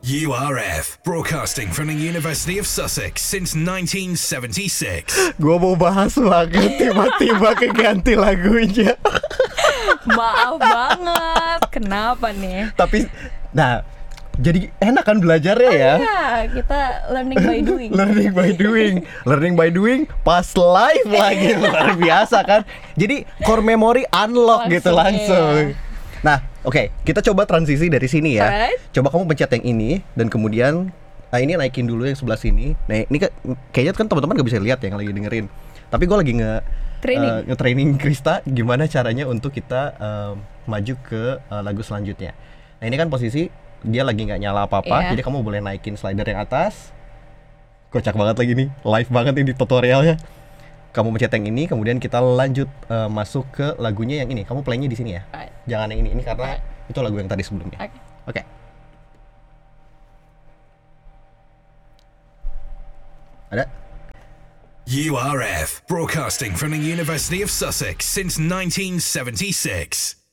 URF, broadcasting from the University of Sussex since 1976. Gue mau bahas banget, tiba-tiba keganti lagunya. Maaf banget. Kenapa nih? Tapi, nah, jadi enak kan belajarnya ya? Ya, kita learning by doing. Learning by doing pas live lagi, luar biasa kan? Jadi core memory unlock gitu langsung. Iya. Nah, oke, kita coba transisi dari sini ya. Alright. Coba kamu pencet yang ini dan kemudian ini naikin dulu yang sebelah sini. Nah, ini kayaknya kan teman-teman gak bisa lihat ya yang lagi dengerin. Tapi gue lagi nge-training Krista gimana caranya untuk kita maju ke lagu selanjutnya. Nah, ini kan posisi dia lagi nggak nyala apa-apa, jadi kamu boleh naikin slider yang atas. Kocak banget lagi nih, live banget ini tutorialnya. Kamu pencet yang ini, kemudian kita lanjut masuk ke lagunya yang ini. Kamu playnya di sini ya, jangan yang ini karena itu lagu yang tadi sebelumnya. Oke. Ada? URF, broadcasting from the University of Sussex since 1976.